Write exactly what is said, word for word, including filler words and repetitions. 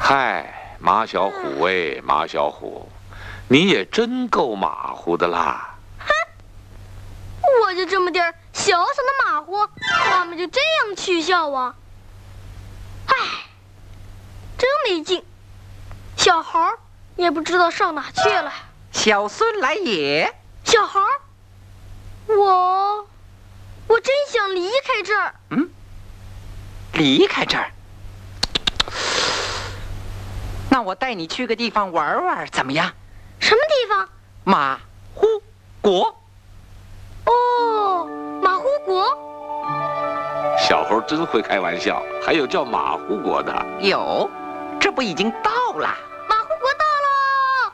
嗨，马小虎哎，马小虎，你也真够马虎的啦！ 哼，我就这么点儿小小的马虎，他们就这样取笑我，唉，真没劲。小猴也不知道上哪去了。 小孙来也。 小猴，我我真想离开这儿。 嗯，离开这儿。那我带你去个地方玩玩，怎么样？ 什么地方？ 马虎国。 哦，马虎国。 小猴真会开玩笑，还有叫马虎国的。 有，这不已经到了。